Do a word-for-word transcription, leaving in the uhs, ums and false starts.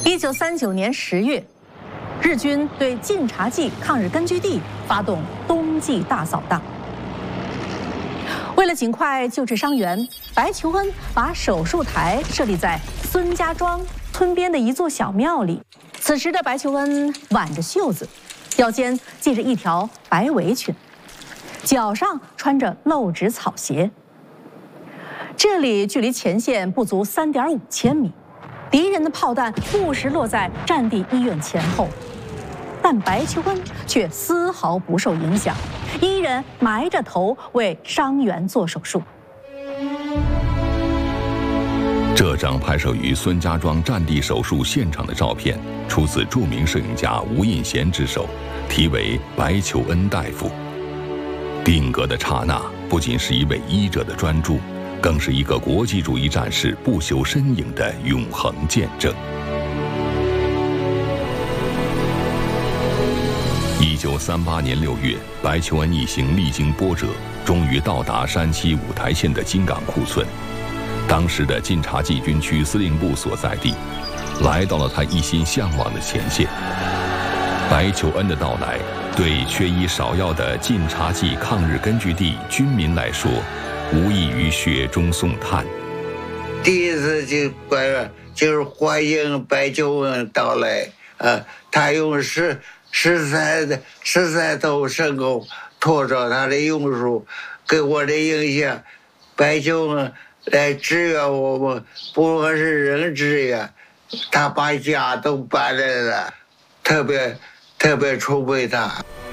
一九三九年十月，日军对晋察冀抗日根据地发动冬季大扫荡。为了尽快救治伤员，白求恩把手术台设立在孙家庄村边的一座小庙里。此时的白求恩挽着袖子，腰间系着一条白围裙，脚上穿着露趾草鞋。这里距离前线不足三点五千米，敌人的炮弹不时落在战地医院前后，但白求恩却丝毫不受影响，依然埋着头为伤员做手术。 这张拍摄于孙家庄战地手术现场的照片，出自著名摄影家吴印贤之手，题为《白求恩大夫》。定格的刹那，不仅是一位医者的专注，更是一个国际主义战士不朽身影的永恒见证。一九三八年六月，白求恩一行历经波折，终于到达山西五台县的金港库村，当时的晋察冀军区司令部所在地，来到了他一心向往的前线。白求恩的到来，对缺医少药的晋察冀抗日根据地军民来说，无异于雪中送炭。 第一次就关就是欢迎白求恩到来，呃，他用十十三的十三头神狗拖着他的用书，给我的印象，白求恩来支援我们，不管是人支援，他把家都搬来了，特别特别崇拜他。